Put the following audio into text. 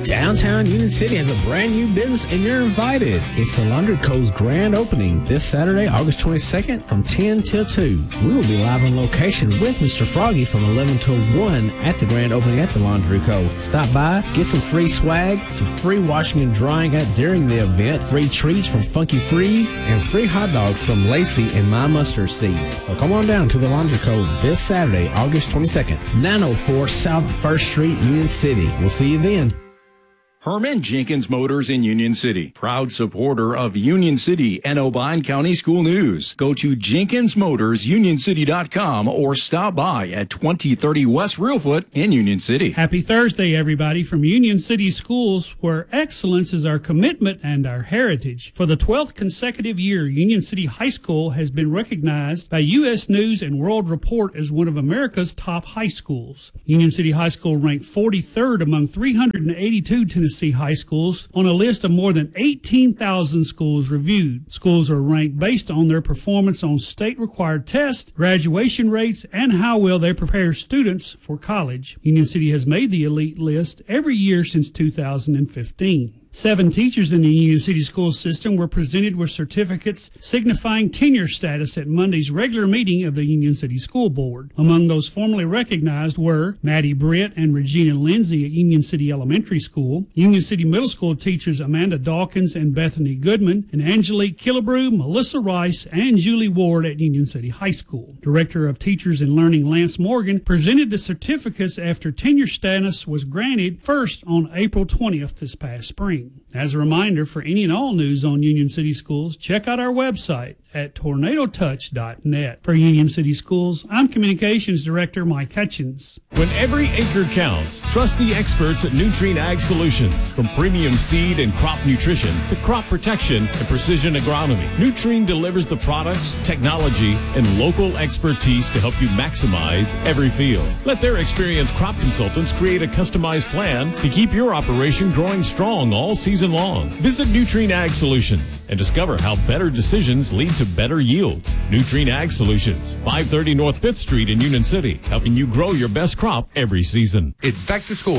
Downtown Union City has a brand new business and you're invited. It's the Laundry Co.'s grand opening this Saturday, August 22nd from 10 till 2. We will be live on location with Mr. Froggy from 11 till 1 at the grand opening at the Laundry Co. Stop by, get some free swag, some free washing and drying during the event, free treats from Funky Freeze, and free hot dogs from Lacey and My Mustard Seed. So come on down to the Laundry Co. this Saturday, August 22nd, 904 South 1st Street, Union City. We'll see you then. Herman Jenkins Motors in Union City, proud supporter of Union City and Obion County School News. Go to JenkinsMotorsUnionCity.com or stop by at 2030 West Reelfoot in Union City. Happy Thursday, everybody, from Union City Schools, where excellence is our commitment and our heritage. For the 12th consecutive year, Union City High School has been recognized by U.S. News and World Report as one of America's top high schools. Union City High School ranked 43rd among 382 Tennessee high schools on a list of more than 18,000 schools reviewed. Schools are ranked based on their performance on state-required tests, graduation rates, and how well they prepare students for college. Union City has made the elite list every year since 2015. 7 teachers in the Union City school system were presented with certificates signifying tenure status at Monday's regular meeting of the Union City School Board. Among those formally recognized were Maddie Britt and Regina Lindsay at Union City Elementary School, Union City Middle School teachers Amanda Dawkins and Bethany Goodman, and Angelique Killebrew, Melissa Rice, and Julie Ward at Union City High School. Director of Teachers and Learning Lance Morgan presented the certificates after tenure status was granted first on April 20th this past spring. As a reminder, for any and all news on Union City Schools, check out our website at tornadotouch.net. For Union City Schools, I'm Communications Director Mike Hutchins. When every acre counts, trust the experts at Nutrien Ag Solutions. From premium seed and crop nutrition to crop protection and precision agronomy, Nutrien delivers the products, technology, and local expertise to help you maximize every field. Let their experienced crop consultants create a customized plan to keep your operation growing strong all season long. Visit Nutrien Ag Solutions and discover how better decisions lead to better yields. Nutrien Ag Solutions, 530 North 5th Street in Union City, helping you grow your best crop every season. It's back to school